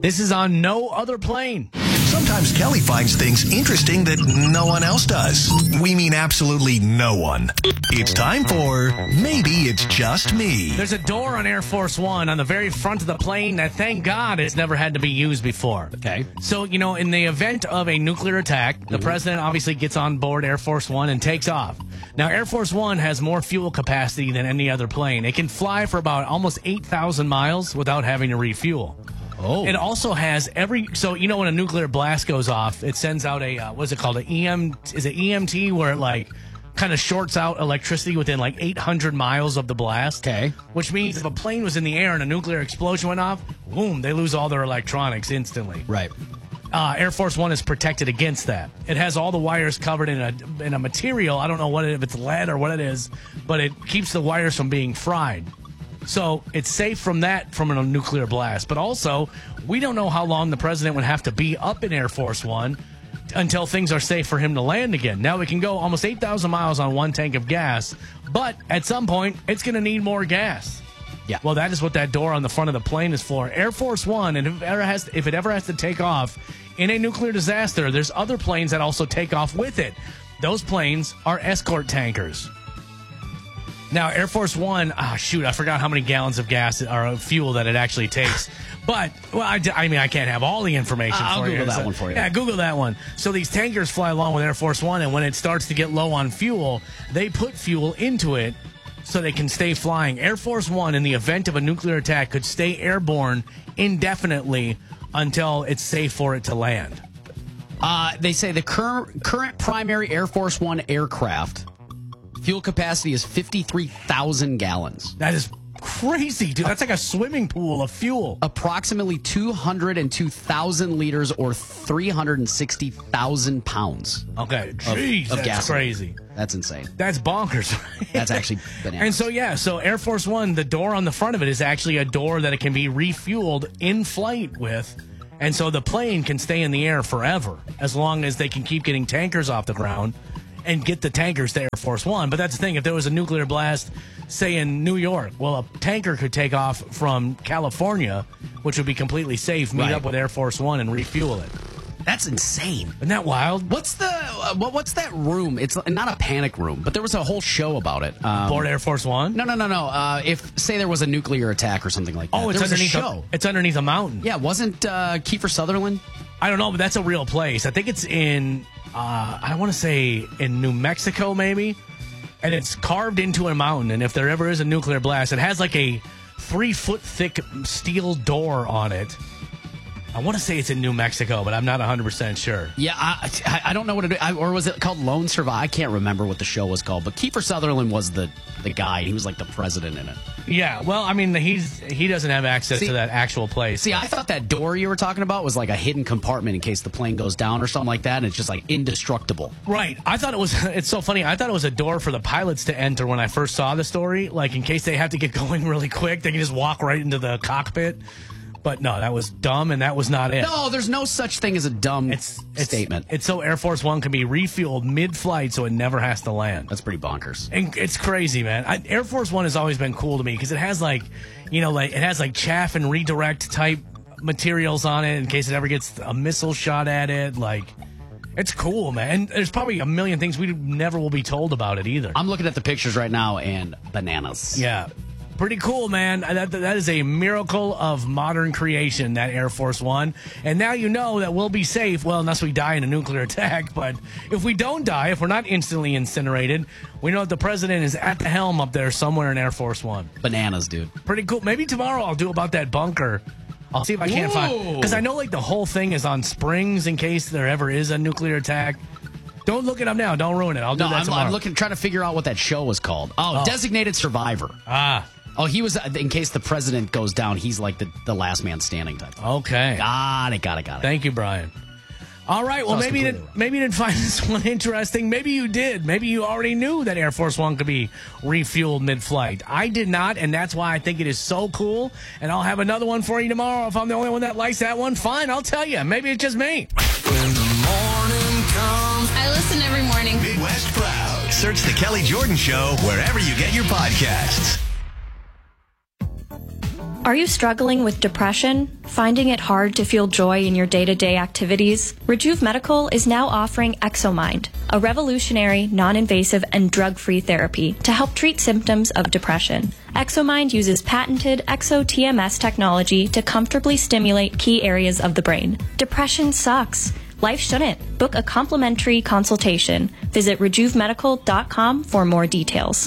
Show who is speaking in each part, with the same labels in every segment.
Speaker 1: This is on no other plane.
Speaker 2: Sometimes Kelly finds things interesting that no one else does. We mean absolutely no one. It's time for Maybe It's Just Me.
Speaker 1: There's a door on Air Force One on the very front of the plane that, thank God, it's never had to be used before.
Speaker 3: Okay.
Speaker 1: So, in the event of a nuclear attack, the president obviously gets on board Air Force One and takes off. Now, Air Force One has more fuel capacity than any other plane. It can fly for about almost 8,000 miles without having to refuel.
Speaker 3: Oh.
Speaker 1: It also has when a nuclear blast goes off, it sends out a, what's it called? Is it EMT, where it like kind of shorts out electricity within like 800 miles of the blast?
Speaker 3: Okay.
Speaker 1: Which means if a plane was in the air and a nuclear explosion went off, boom, they lose all their electronics instantly.
Speaker 3: Right.
Speaker 1: Air Force One is protected against that. It has all the wires covered in a material. I don't know if it's lead or what it is, but it keeps the wires from being fried. So it's safe from a nuclear blast. But also, we don't know how long the president would have to be up in Air Force One until things are safe for him to land again. Now, we can go almost 8,000 miles on one tank of gas, but at some point, it's going to need more gas.
Speaker 3: Yeah.
Speaker 1: Well, that is what that door on the front of the plane is for. Air Force One, and if it ever has to take off in a nuclear disaster, there's other planes that also take off with it. Those planes are escort tankers. Now, Air Force One, I forgot how many gallons of gas or fuel that it actually takes. But, I can't have all the information for you.
Speaker 3: I'll Google that one for you.
Speaker 1: Yeah, Google that one. So these tankers fly along with Air Force One, and when it starts to get low on fuel, they put fuel into it so they can stay flying. Air Force One, in the event of a nuclear attack, could stay airborne indefinitely until it's safe for it to land.
Speaker 3: They say the current primary Air Force One aircraft fuel capacity is 53,000 gallons.
Speaker 1: That is crazy, dude. That's like a swimming pool of fuel.
Speaker 3: Approximately 202,000 liters or 360,000 pounds.
Speaker 1: Okay. Jeez,
Speaker 3: of
Speaker 1: that's
Speaker 3: gas.
Speaker 1: crazy.
Speaker 3: That's insane.
Speaker 1: That's bonkers.
Speaker 3: That's actually bananas.
Speaker 1: And so Air Force One, the door on the front of it is actually a door that it can be refueled in flight with. And so the plane can stay in the air forever as long as they can keep getting tankers off the ground and get the tankers to Air Force One. But that's the thing. If there was a nuclear blast, say in New York, well, a tanker could take off from California, which would be completely safe, meet up with Air Force One and refuel it.
Speaker 3: That's insane.
Speaker 1: Isn't that wild?
Speaker 3: What's that room? It's not a panic room, but there was a whole show about it.
Speaker 1: Board Air Force One?
Speaker 3: No. If, say, there was a nuclear attack or something like that.
Speaker 1: Oh, it's underneath a show. It's underneath a mountain.
Speaker 3: Yeah, wasn't Kiefer Sutherland?
Speaker 1: I don't know, but that's a real place. I think it's in, I want to say in New Mexico, maybe. And it's carved into a mountain. And if there ever is a nuclear blast, it has like a 3-foot thick steel door on it. I want to say it's in New Mexico, but I'm not 100% sure.
Speaker 3: Yeah, I don't know what it is. Or was it called Lone Survivor? I can't remember what the show was called. But Kiefer Sutherland was the guy. He was like the president in it.
Speaker 1: Yeah, well, I mean, he doesn't have access to that actual place.
Speaker 3: See, I thought that door you were talking about was like a hidden compartment in case the plane goes down or something like that, and it's just like indestructible.
Speaker 1: Right. I thought it's so funny. I thought it was a door for the pilots to enter when I first saw the story. Like, in case they have to get going really quick, they can just walk right into the cockpit. But no, that was dumb, and that was not it.
Speaker 3: No, there's no such thing as a dumb statement.
Speaker 1: It's so Air Force One can be refueled mid-flight so it never has to land.
Speaker 3: That's pretty bonkers.
Speaker 1: And it's crazy, man. Air Force One has always been cool to me because it has it has chaff and redirect type materials on it in case it ever gets a missile shot at it. Like, it's cool, man. And there's probably a million things we never will be told about it either.
Speaker 3: I'm looking at the pictures right now, and bananas.
Speaker 1: Yeah. Pretty cool, man. That is a miracle of modern creation, that Air Force One. And now you know that we'll be safe, well, unless we die in a nuclear attack. But if we don't die, if we're not instantly incinerated, we know that the president is at the helm up there somewhere in Air Force One.
Speaker 3: Bananas, dude.
Speaker 1: Pretty cool. Maybe tomorrow I'll do about that bunker. I'll see if I can't find... Because I know the whole thing is on springs in case there ever is a nuclear attack. Don't look it up now. Don't ruin it. I'll do that tomorrow.
Speaker 3: I'm trying to figure out what that show was called. Oh, Designated Survivor. Oh, he was, in case the president goes down, he's like the last man standing type.
Speaker 1: Okay.
Speaker 3: Got it.
Speaker 1: Thank you, Brian. All right, well, maybe you didn't find this one interesting. Maybe you did. Maybe you already knew that Air Force One could be refueled mid-flight. I did not, and that's why I think it is so cool. And I'll have another one for you tomorrow. If I'm the only one that likes that one, fine, I'll tell you. Maybe it's just me.
Speaker 2: When the morning comes,
Speaker 4: I listen every morning.
Speaker 2: Midwest Proud. Search The Kelly Jordan Show wherever you get your podcasts.
Speaker 4: Are you struggling with depression? Finding it hard to feel joy in your day-to-day activities? Rejuve Medical is now offering ExoMind, a revolutionary, non-invasive, and drug-free therapy to help treat symptoms of depression. ExoMind uses patented ExoTMS technology to comfortably stimulate key areas of the brain. Depression sucks. Life shouldn't. Book a complimentary consultation. Visit RejuveMedical.com for more details.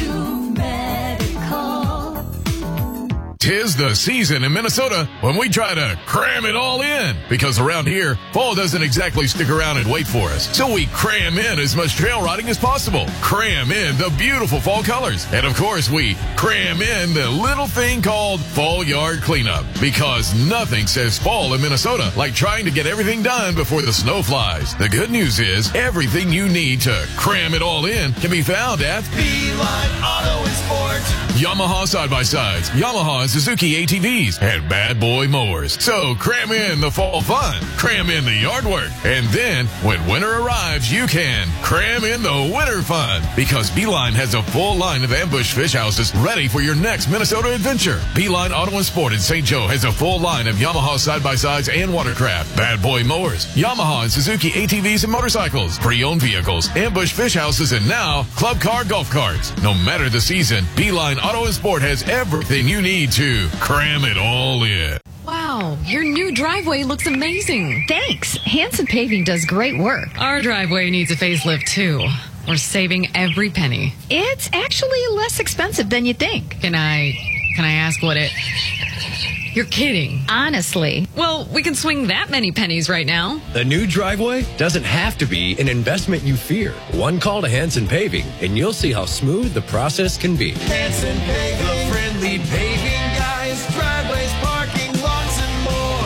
Speaker 5: Tis the season in Minnesota when we try to cram it all in, because around here, fall doesn't exactly stick around and wait for us. So we cram in as much trail riding as possible, cram in the beautiful fall colors, and of course we cram in the little thing called fall yard cleanup, because nothing says fall in Minnesota like trying to get everything done before the snow flies. The good news is everything you need to cram it all in can be found at
Speaker 6: Beeline Auto and Sport.
Speaker 5: Yamaha side-by-sides, Yamaha and Suzuki ATVs, and Bad Boy mowers. So cram in the fall fun, cram in the yard work, and then when winter arrives, you can cram in the winter fun, because Beeline has a full line of ambush fish houses ready for your next Minnesota adventure. Beeline Auto and Sport in St. Joe has a full line of Yamaha side-by-sides and watercraft, Bad Boy mowers, Yamaha and Suzuki ATVs and motorcycles, pre-owned vehicles, ambush fish houses, and now club car golf carts. No matter the season, Beeline Auto and Sport has everything you need to cram it all in.
Speaker 7: Wow, your new driveway looks amazing.
Speaker 8: Thanks. Hanson Paving does great work.
Speaker 7: Our driveway needs a facelift too. We're saving every penny.
Speaker 8: It's actually less expensive than you think.
Speaker 7: Can I ask what it... You're kidding.
Speaker 8: Honestly.
Speaker 7: Well, we can swing that many pennies right now.
Speaker 9: The new driveway doesn't have to be an investment you fear. One call to Hanson Paving, and you'll see how smooth the process can be.
Speaker 6: Hanson Paving, the friendly paving guys, driveways, parking lots, and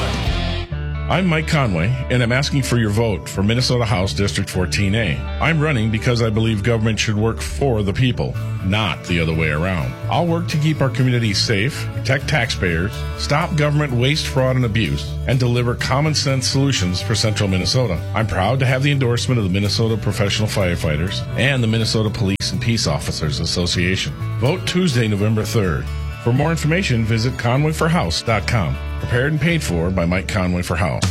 Speaker 6: more.
Speaker 10: I'm Mike Conway, and I'm asking for your vote for Minnesota House District 14A. I'm running because I believe government should work for the people, not the other way around. I'll work to keep our communities safe, protect taxpayers, stop government waste, fraud, and abuse, and deliver common sense solutions for central Minnesota. I'm proud to have the endorsement of the Minnesota Professional Firefighters and the Minnesota Police and Peace Officers Association. Vote Tuesday, November 3rd. For more information, visit conwayforhouse.com. Prepared and paid for by Mike Conway for House.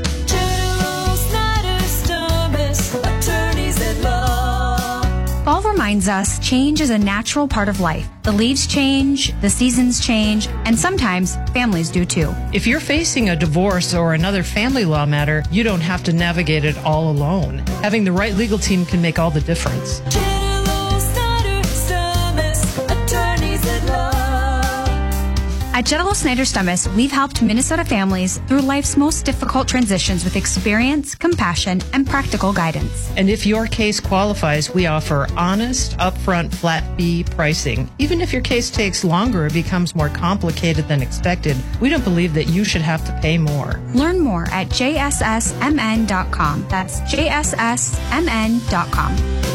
Speaker 11: Fall reminds us change is a natural part of life. The leaves change, the seasons change, and sometimes families do too.
Speaker 12: If you're facing a divorce or another family law matter, you don't have to navigate it all alone. Having the right legal team can make all the difference.
Speaker 11: At Jetalo Snyder Stummis, we've helped Minnesota families through life's most difficult transitions with experience, compassion, and practical guidance.
Speaker 12: And if your case qualifies, we offer honest, upfront, flat fee pricing. Even if your case takes longer or becomes more complicated than expected, we don't believe that you should have to pay more.
Speaker 11: Learn more at jssmn.com. That's jssmn.com.